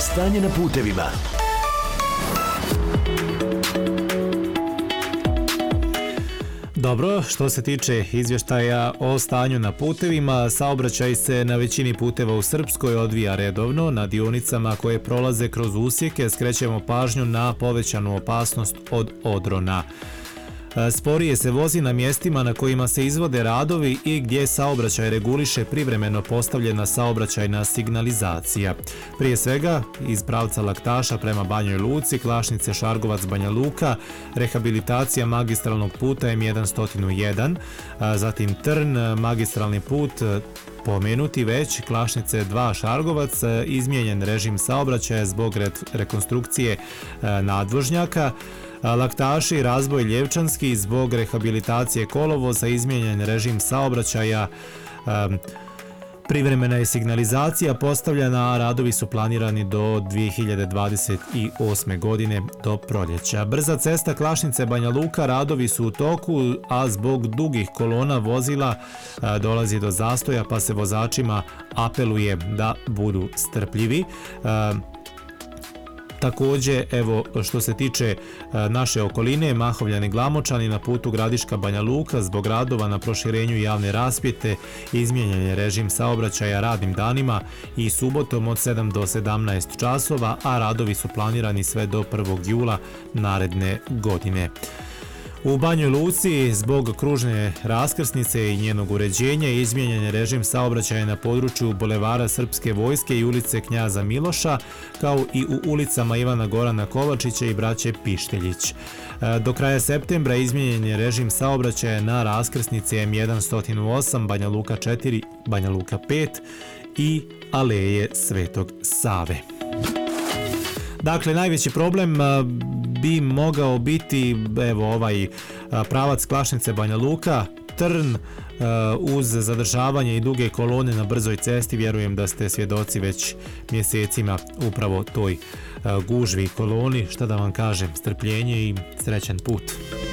Stanje na putevima. Dobro, što se tiče izvještaja o stanju na putevima, saobraćaj se na većini puteva u Srpskoj odvija redovno. Na dionicama koje prolaze kroz usjeke skrećemo pažnju na povećanu opasnost od odrona. Sporije se vozi na mjestima na kojima se izvode radovi i gdje saobraćaj reguliše privremeno postavljena saobraćajna signalizacija. Prije svega, iz pravca Laktaša prema Banjoj Luci, Klašnice Šargovac Banja Luka, rehabilitacija magistralnog puta M101, zatim Trn, magistralni put pomenuti već, Klašnice 2 Šargovac, izmijenjen režim saobraćaja zbog rekonstrukcije nadvožnjaka, Laktaši, razboj Ljevčanski zbog rehabilitacije kolovoza, izmijenjen režim saobraćaja, privremena je signalizacija postavljena, a radovi su planirani do 2028. godine do proljeća. Brza cesta Klašnice Banja Luka, radovi su u toku, a zbog dugih kolona vozila dolazi do zastoja, pa se vozačima apeluje da budu strpljivi. Također, evo, što se tiče naše okoline, Mahovljani Glamočani na putu Gradiška Banja Luka zbog radova na proširenju javne rasvjete izmijenjen je režim saobraćaja radnim danima i subotom od 7 do 17 časova, a radovi su planirani sve do 1. jula naredne godine. U Banjoj Luci zbog kružne raskrsnice i njenog uređenja izmijenjen je režim saobraćaja na području Bulevara Srpske vojske i ulice Knjaza Miloša, kao i u ulicama Ivana Gorana Kovačića i braće Pišteljić. Do kraja septembra izmijenjen je režim saobraćaja na raskrsnici M108, Banja Luka 4, Banja Luka 5 i Aleje Svetog Save. Dakle, najveći problem bi mogao biti ovaj pravac Klašnice Banja Luka, Trn, uz zadržavanje i duge kolone na brzoj cesti. Vjerujem da ste svjedoci već mjesecima upravo toj gužvi koloni. Šta da vam kažem, strpljenje i srećan put.